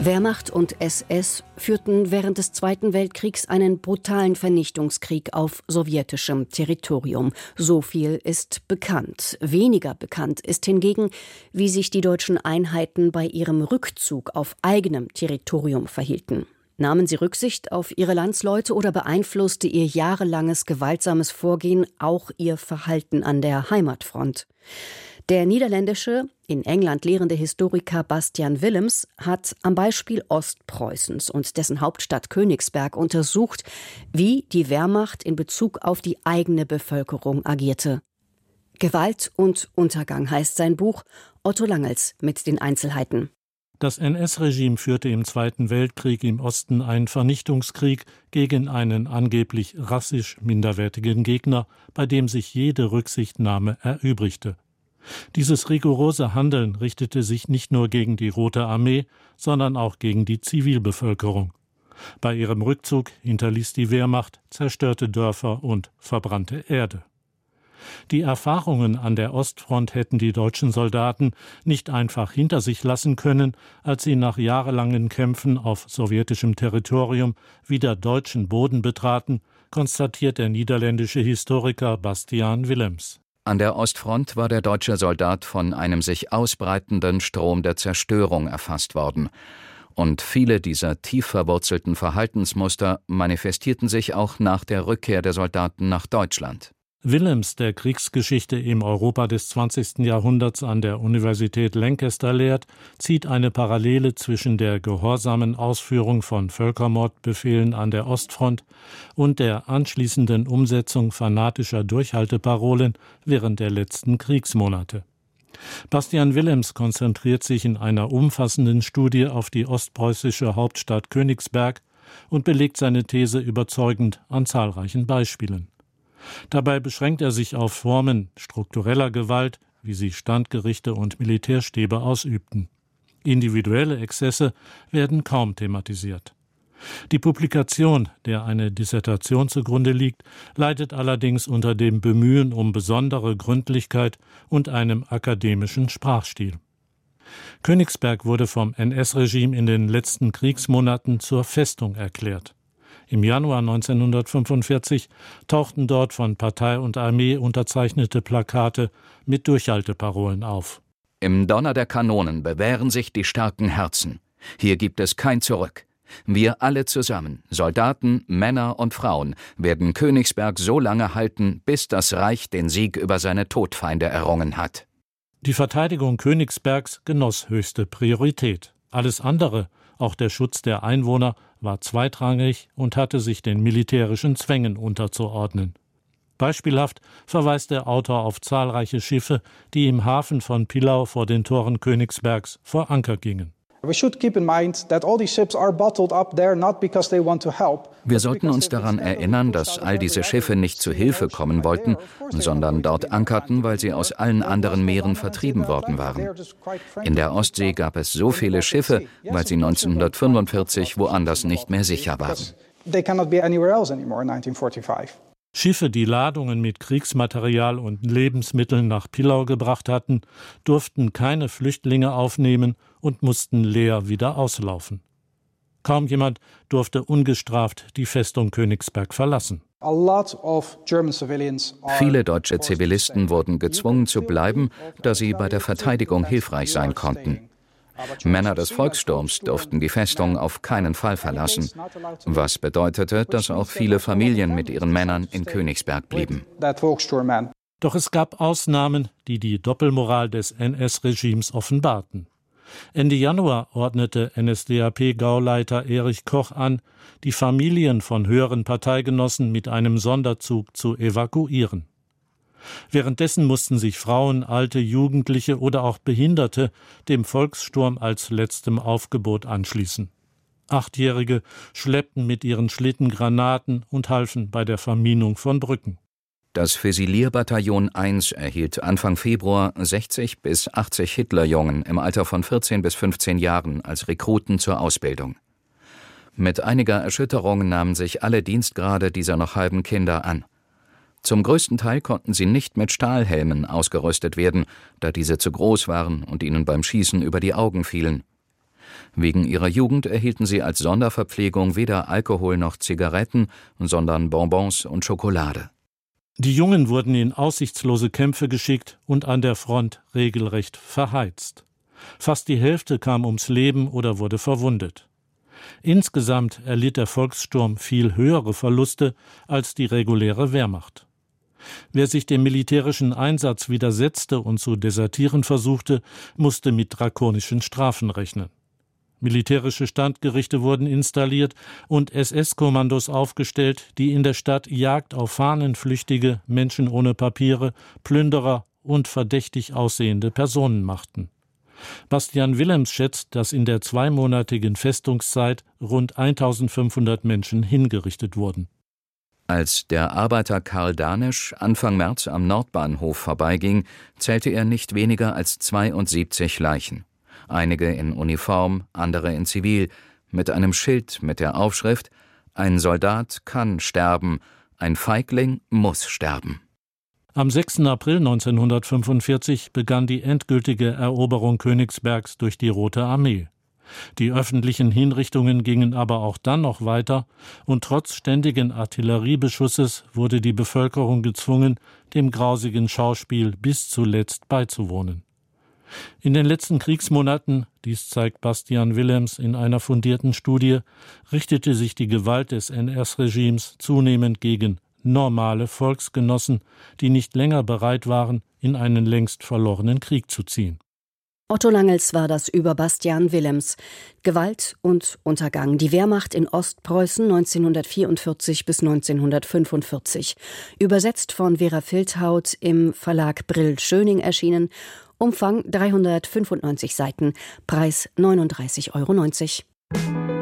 Wehrmacht und SS führten während des Zweiten Weltkriegs einen brutalen Vernichtungskrieg auf sowjetischem Territorium. So viel ist bekannt. Weniger bekannt ist hingegen, wie sich die deutschen Einheiten bei ihrem Rückzug auf eigenem Territorium verhielten. Nahmen sie Rücksicht auf ihre Landsleute oder beeinflusste ihr jahrelanges gewaltsames Vorgehen auch ihr Verhalten an der Heimatfront? Der niederländische, in England lehrende Historiker Bastiaan Willems hat am Beispiel Ostpreußens und dessen Hauptstadt Königsberg untersucht, wie die Wehrmacht in Bezug auf die eigene Bevölkerung agierte. Gewalt und Untergang heißt sein Buch. Otto Langels mit den Einzelheiten. Das NS-Regime führte im Zweiten Weltkrieg im Osten einen Vernichtungskrieg gegen einen angeblich rassisch minderwertigen Gegner, bei dem sich jede Rücksichtnahme erübrigte. Dieses rigorose Handeln richtete sich nicht nur gegen die Rote Armee, sondern auch gegen die Zivilbevölkerung. Bei ihrem Rückzug hinterließ die Wehrmacht zerstörte Dörfer und verbrannte Erde. Die Erfahrungen an der Ostfront hätten die deutschen Soldaten nicht einfach hinter sich lassen können, als sie nach jahrelangen Kämpfen auf sowjetischem Territorium wieder deutschen Boden betraten, konstatiert der niederländische Historiker Bastiaan Willems. An der Ostfront war der deutsche Soldat von einem sich ausbreitenden Strom der Zerstörung erfasst worden. Und viele dieser tief verwurzelten Verhaltensmuster manifestierten sich auch nach der Rückkehr der Soldaten nach Deutschland. Willems, der Kriegsgeschichte im Europa des 20. Jahrhunderts an der Universität Lancaster lehrt, zieht eine Parallele zwischen der gehorsamen Ausführung von Völkermordbefehlen an der Ostfront und der anschließenden Umsetzung fanatischer Durchhalteparolen während der letzten Kriegsmonate. Bastiaan Willems konzentriert sich in einer umfassenden Studie auf die ostpreußische Hauptstadt Königsberg und belegt seine These überzeugend an zahlreichen Beispielen. Dabei beschränkt er sich auf Formen struktureller Gewalt, wie sie Standgerichte und Militärstäbe ausübten. Individuelle Exzesse werden kaum thematisiert. Die Publikation, der eine Dissertation zugrunde liegt, leidet allerdings unter dem Bemühen um besondere Gründlichkeit und einem akademischen Sprachstil. Königsberg wurde vom NS-Regime in den letzten Kriegsmonaten zur Festung erklärt. Im Januar 1945 tauchten dort von Partei und Armee unterzeichnete Plakate mit Durchhalteparolen auf. Im Donner der Kanonen bewähren sich die starken Herzen. Hier gibt es kein Zurück. Wir alle zusammen, Soldaten, Männer und Frauen, werden Königsberg so lange halten, bis das Reich den Sieg über seine Todfeinde errungen hat. Die Verteidigung Königsbergs genoss höchste Priorität. Alles andere, auch der Schutz der Einwohner, war zweitrangig und hatte sich den militärischen Zwängen unterzuordnen. Beispielhaft verweist der Autor auf zahlreiche Schiffe, die im Hafen von Pillau vor den Toren Königsbergs vor Anker gingen. Wir sollten uns daran erinnern, dass all diese Schiffe nicht zu Hilfe kommen wollten, sondern dort ankerten, weil sie aus allen anderen Meeren vertrieben worden waren. In der Ostsee gab es so viele Schiffe, weil sie 1945 woanders nicht mehr sicher waren. Schiffe, die Ladungen mit Kriegsmaterial und Lebensmitteln nach Pillau gebracht hatten, durften keine Flüchtlinge aufnehmen und mussten leer wieder auslaufen. Kaum jemand durfte ungestraft die Festung Königsberg verlassen. Viele deutsche Zivilisten wurden gezwungen zu bleiben, da sie bei der Verteidigung hilfreich sein konnten. Männer des Volkssturms durften die Festung auf keinen Fall verlassen, was bedeutete, dass auch viele Familien mit ihren Männern in Königsberg blieben. Doch es gab Ausnahmen, die die Doppelmoral des NS-Regimes offenbarten. Ende Januar ordnete NSDAP-Gauleiter Erich Koch an, die Familien von höheren Parteigenossen mit einem Sonderzug zu evakuieren. Währenddessen mussten sich Frauen, alte, Jugendliche oder auch Behinderte dem Volkssturm als letztem Aufgebot anschließen. 8-Jährige schleppten mit ihren Schlitten Granaten und halfen bei der Verminung von Brücken. Das Füsilierbataillon 1 erhielt Anfang Februar 60 bis 80 Hitlerjungen im Alter von 14 bis 15 Jahren als Rekruten zur Ausbildung. Mit einiger Erschütterung nahmen sich alle Dienstgrade dieser noch halben Kinder an. Zum größten Teil konnten sie nicht mit Stahlhelmen ausgerüstet werden, da diese zu groß waren und ihnen beim Schießen über die Augen fielen. Wegen ihrer Jugend erhielten sie als Sonderverpflegung weder Alkohol noch Zigaretten, sondern Bonbons und Schokolade. Die Jungen wurden in aussichtslose Kämpfe geschickt und an der Front regelrecht verheizt. Fast die Hälfte kam ums Leben oder wurde verwundet. Insgesamt erlitt der Volkssturm viel höhere Verluste als die reguläre Wehrmacht. Wer sich dem militärischen Einsatz widersetzte und zu desertieren versuchte, musste mit drakonischen Strafen rechnen. Militärische Standgerichte wurden installiert und SS-Kommandos aufgestellt, die in der Stadt Jagd auf Fahnenflüchtige, Menschen ohne Papiere, Plünderer und verdächtig aussehende Personen machten. Bastian Willems schätzt, dass in der 2-monatigen Festungszeit rund 1500 Menschen hingerichtet wurden. Als der Arbeiter Karl Danisch Anfang März am Nordbahnhof vorbeiging, zählte er nicht weniger als 72 Leichen. Einige in Uniform, andere in Zivil, mit einem Schild mit der Aufschrift: Ein Soldat kann sterben, ein Feigling muss sterben. Am 6. April 1945 begann die endgültige Eroberung Königsbergs durch die Rote Armee. Die öffentlichen Hinrichtungen gingen aber auch dann noch weiter, und trotz ständigen Artilleriebeschusses wurde die Bevölkerung gezwungen, dem grausigen Schauspiel bis zuletzt beizuwohnen. In den letzten Kriegsmonaten, dies zeigt Bastian Willems in einer fundierten Studie, richtete sich die Gewalt des NS-Regimes zunehmend gegen normale Volksgenossen, die nicht länger bereit waren, in einen längst verlorenen Krieg zu ziehen. Otto Langels war das über Bastian Willems. Gewalt und Untergang. Die Wehrmacht in Ostpreußen 1944 bis 1945. Übersetzt von Vera Filthaut, im Verlag Brill Schöning erschienen. Umfang 395 Seiten. Preis 39,90 €.